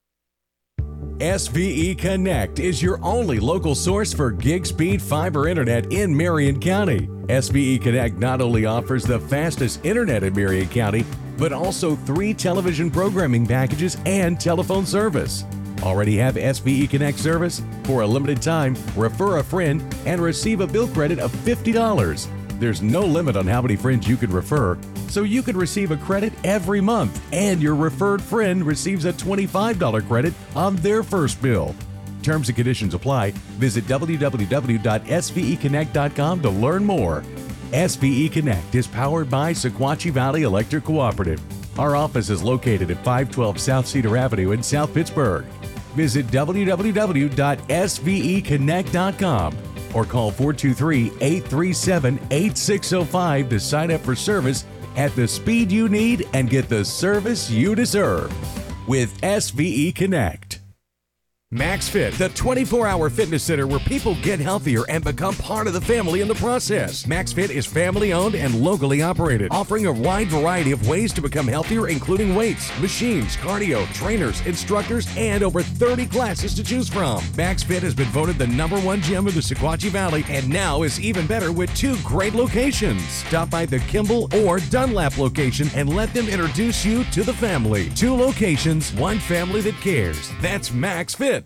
S V E Connect is your only local source for gig speed fiber internet in Marion County. S V E Connect not only offers the fastest internet in Marion County, but also three television programming packages and telephone service. Already have S V E Connect service? For a limited time, refer a friend and receive a bill credit of fifty dollars. There's no limit on how many friends you can refer, so you can receive a credit every month, and your referred friend receives a twenty-five dollars credit on their first bill. Terms and conditions apply. Visit w w w dot s v e connect dot com to learn more. S V E Connect is powered by Sequatchie Valley Electric Cooperative. Our office is located at five twelve South Cedar Avenue in South Pittsburgh. Visit w w w dot s v e connect dot com or call four two three, eight three seven, eight six zero five to sign up for service at the speed you need and get the service you deserve with S V E Connect. MaxFit, the twenty-four hour fitness center where people get healthier and become part of the family in the process. MaxFit is family owned and locally operated, offering a wide variety of ways to become healthier, including weights, machines, cardio, trainers, instructors, and over thirty classes to choose from. MaxFit has been voted the number one gym in the Sequatchie Valley and now is even better with two great locations. Stop by the Kimball or Dunlap location and let them introduce you to the family. Two locations, one family that cares. That's MaxFit.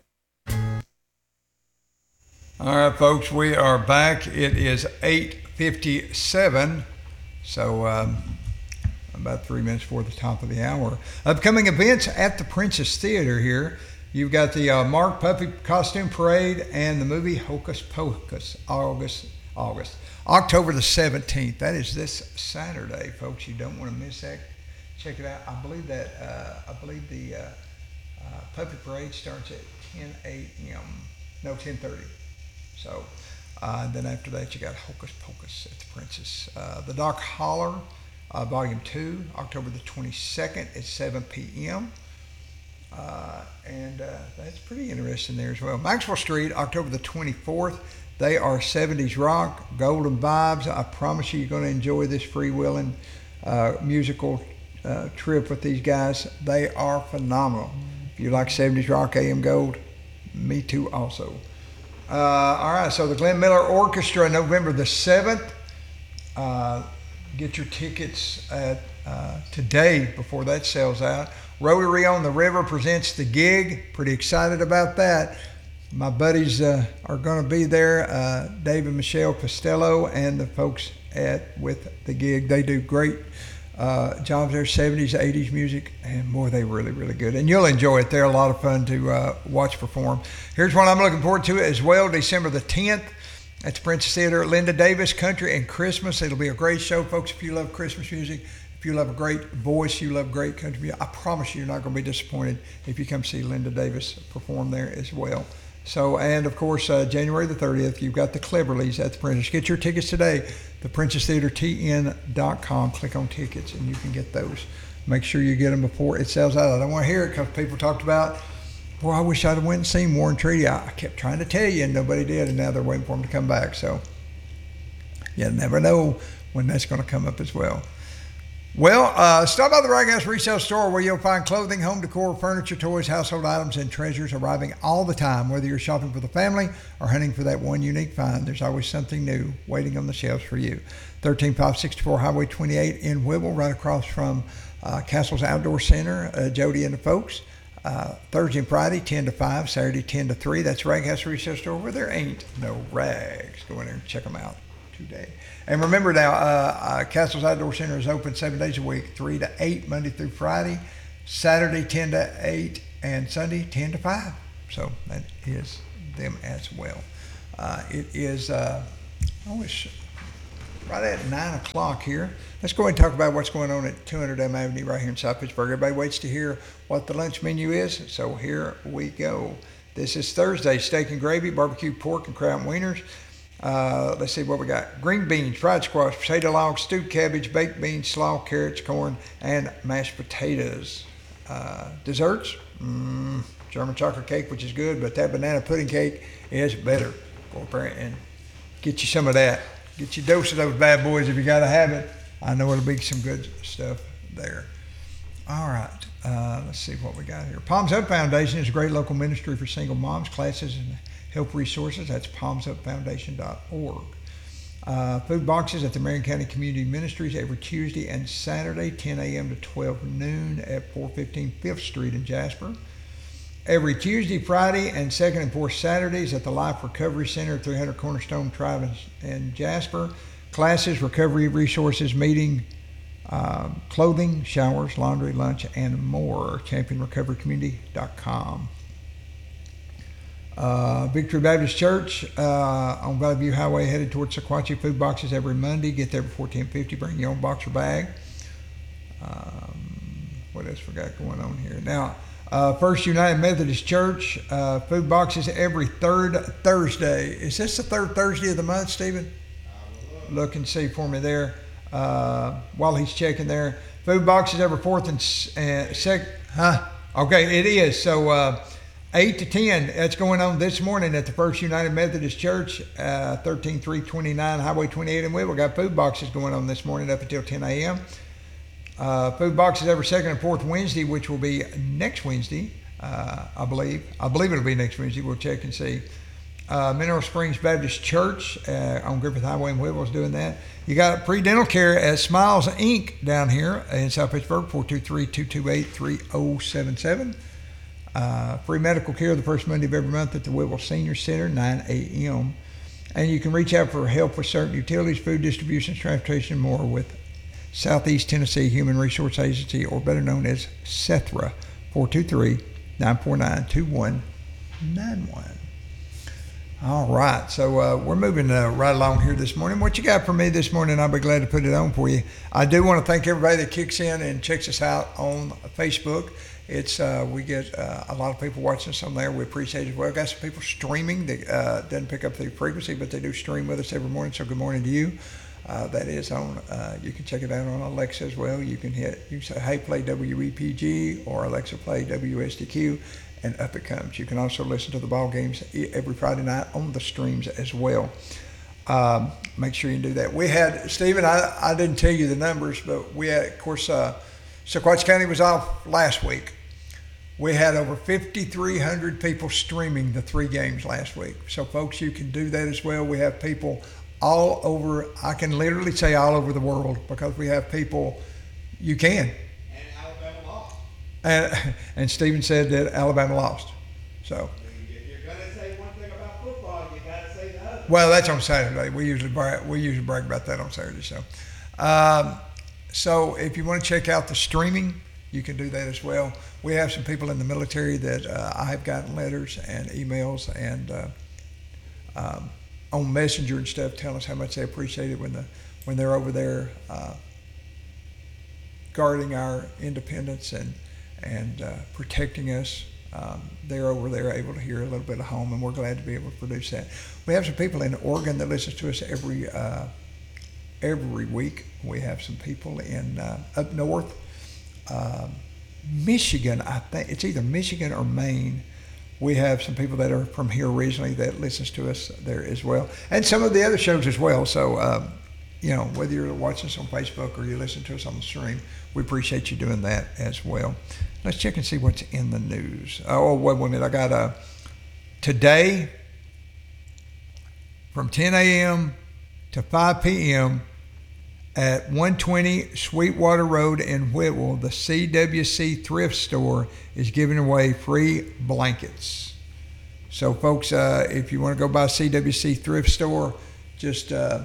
All right, folks, we are back. It is eight fifty-seven, so um, about three minutes before the top of the hour. Upcoming events at the Princess Theater here. You've got the uh, Mark Puffy Costume Parade and the movie Hocus Pocus, August, August, October the seventeenth. That is this Saturday, folks. You don't want to miss that. Check it out. I believe that uh, I believe the uh, uh, Puffy Parade starts at ten a.m. No, ten thirty. So uh, then after that, you got Hocus Pocus at the Princess. Uh, the Dark Holler, uh, Volume two, October the twenty-second at seven p.m. Uh, and uh, that's pretty interesting there as well. Maxwell Street, October the twenty-fourth. They are seventies rock, golden vibes. I promise you, you're going to enjoy this freewheeling uh, musical uh, trip with these guys. They are phenomenal. If you like seventies rock, A M Gold, me too also. Uh, all right, so the Glenn Miller Orchestra, November the seventh. Uh, get your tickets at uh, today before that sells out. Rotary on the River presents the gig. Pretty excited about that. My buddies uh, are going to be there, uh, Dave and Michelle Costello and the folks at with the gig. They do great uh, jobs there, seventies, eighties music, and boy, they really, really good. And you'll enjoy it. They're a lot of fun to uh, watch perform. Here's one I'm looking forward to as well, December the tenth. At the Princess Theater at Linda Davis, Country and Christmas. It'll be a great show, folks. If you love Christmas music, if you love a great voice, you love great country music, I promise you you're not going to be disappointed if you come see Linda Davis perform there as well. So, and of course, uh, January the thirtieth, you've got the Cleverleys at the Princess. Get your tickets today, the princess theater t n dot com. Click on tickets and you can get those. Make sure you get them before it sells out. I don't want to hear it because people talked about, well, I wish I'd have went and seen War and Treaty. I, I kept trying to tell you and nobody did, and now they're waiting for them to come back. So you never know when that's going to come up as well. Well, uh, stop by the Raghouse Resale Store where you'll find clothing, home decor, furniture, toys, household items, and treasures arriving all the time. Whether you're shopping for the family or hunting for that one unique find, there's always something new waiting on the shelves for you. thirteen five sixty-four Highway twenty-eight in Whipple, right across from uh, Castle's Outdoor Center, uh, Jody and the folks. Uh, Thursday and Friday, ten to five, Saturday, ten to three. That's Raghouse Resale Store where there ain't no rags. Go in there and check them out today. And remember now, uh, uh, Castle's Outdoor Center is open seven days a week, three to eight, Monday through Friday, Saturday ten to eight, and Sunday ten to five. So that is them as well. Uh, it is, uh, oh, it's right at nine o'clock here. Let's go ahead and talk about what's going on at two hundred M Avenue right here in South Pittsburgh. Everybody waits to hear what the lunch menu is, so here we go. This is Thursday, steak and gravy, barbecue pork and crab wieners. Uh, let's see what we got. Green beans, fried squash, potato logs, stewed cabbage, baked beans, slaw, carrots, corn, and mashed potatoes. Uh, desserts, mm, German chocolate cake, which is good, but that banana pudding cake is better. Go up there and get you some of that. Get you a dose of those bad boys if you got to have it. I know it'll be some good stuff there. All right, uh, let's see what we got here. Palms Up Foundation is a great local ministry for single moms, classes, and help resources. That's palms up foundation dot org. Uh, food boxes at the Marion County Community Ministries every Tuesday and Saturday, ten a.m. to twelve noon at four fifteen Fifth Street in Jasper. Every Tuesday, Friday, and second and fourth Saturdays at the Life Recovery Center, three hundred Cornerstone Drive in Jasper. Classes, recovery resources, meeting, uh, clothing, showers, laundry, lunch, and more. champion recovery community dot com. Uh, Victory Baptist Church uh, on Valley View Highway headed towards Sequatchie. Food boxes every Monday. Get there before ten fifty. Bring your own box or bag. Um, what else we got going on here? Now, uh, First United Methodist Church, uh, food boxes every third Thursday. Is this the third Thursday of the month, Stephen? Look and see for me there uh, while he's checking there. Food boxes every fourth and uh, second. Huh? Okay, it is. So, uh, eight to ten, that's going on this morning at the First United Methodist Church, uh, thirteen three twenty-nine Highway twenty-eight in Whittle. We got food boxes going on this morning up until ten a.m. Uh, food boxes every second and fourth Wednesday, which will be next Wednesday, uh, I believe. I believe it'll be next Wednesday. We'll check and see. Uh, Mineral Springs Baptist Church uh, on Griffith Highway in Whittle is doing that. You got pre-dental care at Smiles Incorporated down here in South Pittsburgh, four two three, two two eight, three oh seven seven. Uh, free medical care the first Monday of every month at the Whittle Senior Center, nine a.m. And you can reach out for help with certain utilities, food distributions, transportation, and more with Southeast Tennessee Human Resource Agency, or better known as SETHRA, four two three, nine four nine, two one nine one. All right, so uh, we're moving uh, right along here this morning. What you got for me this morning, I'll be glad to put it on for you. I do want to thank everybody that kicks in and checks us out on Facebook. It's uh, we get uh, a lot of people watching us on there. We appreciate it as well. Got some people streaming that uh, doesn't pick up the frequency, but they do stream with us every morning. So good morning to you. Uh, that is on. Uh, you can check it out on Alexa as well. You can hit. You can say, "Hey, play W E P G," or Alexa, play W S D Q, and up it comes. You can also listen to the ball games every Friday night on the streams as well. Um, make sure you do that. We had Stephen. I I didn't tell you the numbers, but we had, of course. Uh, Sequatchie County was off last week. We had over fifty-three hundred people streaming the three games last week. So, folks, you can do that as well. We have people all over. I can literally say all over the world because we have people. You can. And Alabama lost. And, and Stephen said that Alabama lost. So. If you're going to say one thing about football, you got to say the other. Well, that's on Saturday. We usually brag, we usually brag about that on Saturday. So, um, so if you want to check out the streaming, you can do that as well. We have some people in the military that uh, I have gotten letters and emails and uh, um, on Messenger and stuff telling us how much they appreciate it when the when they're over there uh, guarding our independence and and uh, protecting us. Um, they're over there able to hear a little bit of home, and we're glad to be able to produce that. We have some people in Oregon that listen to us every uh, every week. We have some people in uh, up north, uh, Michigan. I think it's either Michigan or Maine. We have some people that are from here originally that listens to us there as well, and some of the other shows as well. So, um, you know, whether you're watching us on Facebook or you listen to us on the stream, we appreciate you doing that as well. Let's check and see what's in the news. Oh, wait, wait a minute. I got a today from ten a.m. to five p.m. at one twenty Sweetwater Road in Whitwell, the C W C Thrift Store is giving away free blankets. So, folks, uh, if you want to go by C W C Thrift Store, just uh,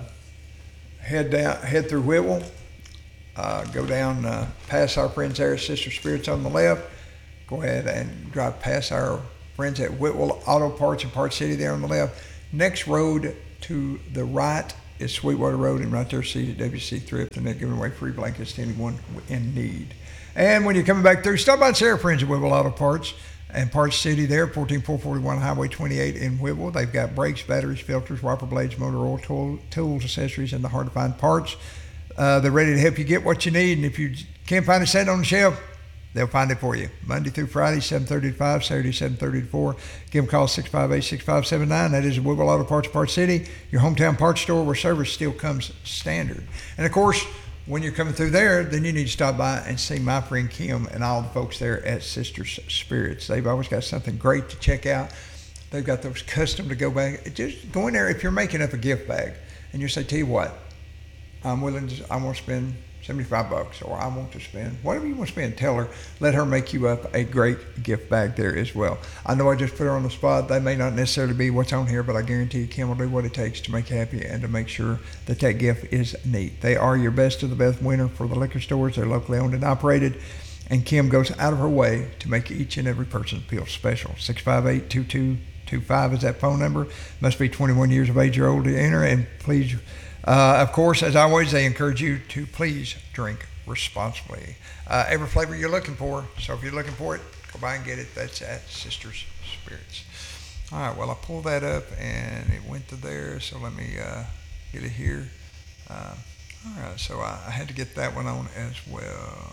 head down, head through Whitwell, uh, go down uh, past our friends there at Sister Spirits on the left. Go ahead and drive past our friends at Whitwell Auto Parts in Parts City there on the left. Next road to the right is Sweetwater Road, and right there C W C Thrift, and they're giving away free blankets to anyone in need. And when you're coming back through, stop by and see our friends at Whitwell Auto Parts and Parts City there, fourteen four forty-one Highway twenty-eight in Whitwell. They've got brakes, batteries, filters, wiper blades, motor oil, tool, tools, accessories, and the hard-to-find parts. Uh, they're ready to help you get what you need, and if you can't find a set on the shelf, they'll find it for you. Monday through Friday, seven thirty to five, Saturday, seven thirty to four. Give them a call, six five eight, six five seven nine. That is Whitwell Auto Parts, Parts City, your hometown parts store where service still comes standard. And, of course, when you're coming through there, then you need to stop by and see my friend Kim and all the folks there at Sisters Spirits. They've always got something great to check out. They've got those custom to go back. Just go in there if you're making up a gift bag and you say, tell you what, I'm willing to, I want to spend seventy-five bucks, or I want to spend whatever you want to spend. Tell her, let her make you up a great gift bag there as well. I know I just put her on the spot. They may not necessarily be what's on here, but I guarantee you Kim will do what it takes to make you happy and to make sure that that gift is neat. They are your best of the best winner for the liquor stores. They're locally owned and operated, and Kim goes out of her way to make each and every person feel special. six five eight, two two two five is that phone number. Must be twenty-one years of age or older to enter, and please, Uh, of course, as always, they encourage you to please drink responsibly. Uh, every flavor you're looking for. So if you're looking for it, go by and get it. That's at Sisters Spirits. All right, well, I pulled that up and it went to there. So let me uh, get it here. Uh, all right, so I, I had to get that one on as well.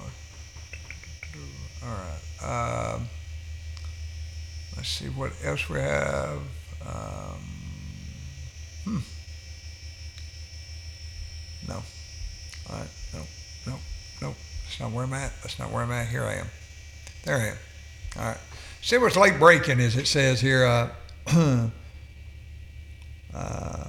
All right. Um, let's see what else we have. Um, hmm. No. All right. No. No. No. That's not where I'm at. That's not where I'm at. Here I am. There I am. All right. See what's late breaking is it says here. Uh, uh,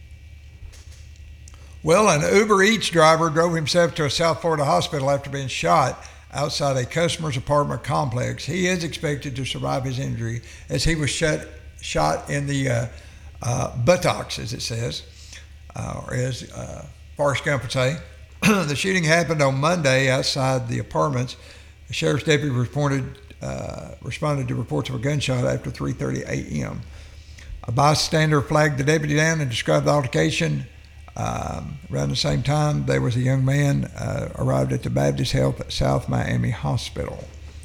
well, an Uber Eats driver drove himself to a South Florida hospital after being shot outside a customer's apartment complex. He is expected to survive his injury as he was shot, shot in the uh, uh, buttocks, as it says, uh, or as uh, Forrest Gump would say. The shooting happened on Monday outside the apartments. The sheriff's deputy reported, uh, responded to reports of a gunshot after three thirty a.m. A bystander flagged the deputy down and described the altercation. Um, around the same time, there was a young man uh, arrived at the Baptist Health at South Miami Hospital.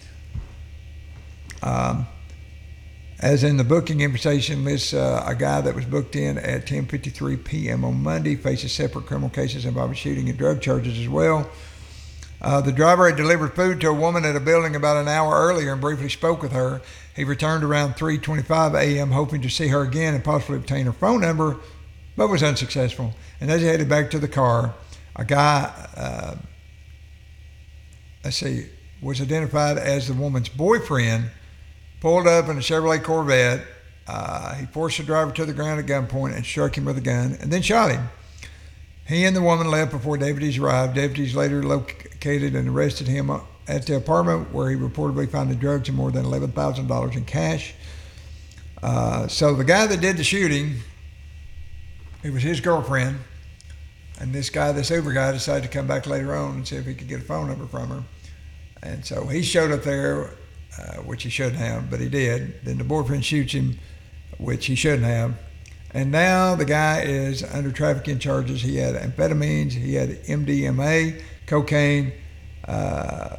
Um, As in the booking invitation lists, uh, a guy that was booked in at ten fifty-three p.m. on Monday faces separate criminal cases involving shooting and drug charges as well. Uh, the driver had delivered food to a woman at a building about an hour earlier and briefly spoke with her. He returned around three twenty-five a.m. hoping to see her again and possibly obtain her phone number, but was unsuccessful. And as he headed back to the car, a guy, uh, let's see, was identified as the woman's boyfriend, pulled up in a Chevrolet Corvette Uh, he forced the driver to the ground at gunpoint and struck him with a gun and then shot him. He and the woman left before deputies arrived. Deputies later located and arrested him at the apartment where he reportedly found the drugs and more than eleven thousand dollars in cash. Uh, so the guy that did the shooting, it was his girlfriend, and this guy, this Uber guy, decided to come back later on and see if he could get a phone number from her. And so he showed up there, uh, which he shouldn't have, but he did. Then the boyfriend shoots him, which he shouldn't have. And now the guy is under trafficking charges. He had amphetamines, he had M D M A, cocaine, uh,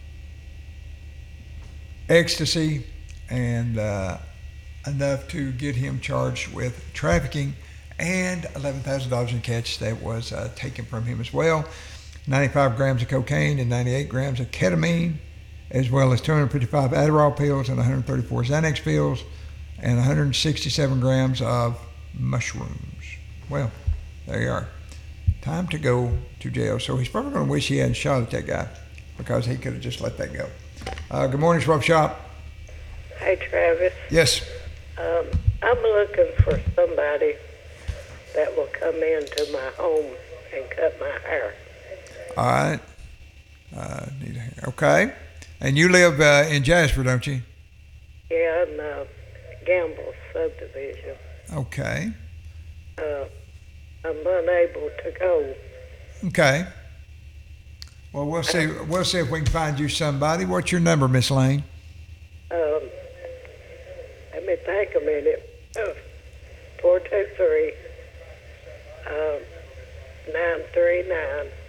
ecstasy, and uh, enough to get him charged with trafficking, and eleven thousand dollars in cash that was uh, taken from him as well. ninety-five grams of cocaine and ninety-eight grams of ketamine, as well as two hundred fifty-five Adderall pills and one hundred thirty-four Xanax pills, and one hundred sixty-seven grams of mushrooms. Well, there you are. Time to go to jail. So he's probably going to wish he hadn't shot at that guy, because he could have just let that go. Uh, good morning, Swap Shop. Hey, Travis. Yes. Um, I'm looking for somebody that will come into my home and cut my hair. All right. Uh, need a hair. Okay. And you live uh, in Jasper, don't you? Yeah, in uh, Gamble subdivision. Okay. Uh, I'm unable to go. Okay. Well, we'll see. We'll see if we can find you somebody. What's your number, Miss Lane? Um, let me think a minute. Oh, four two three um, nine three nine